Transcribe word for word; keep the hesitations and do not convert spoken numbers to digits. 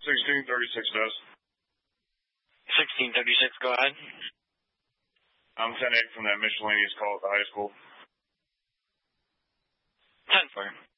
sixteen thirty-six does. sixteen thirty-six, go ahead. I'm ten eight from that miscellaneous call at the high school. ten four.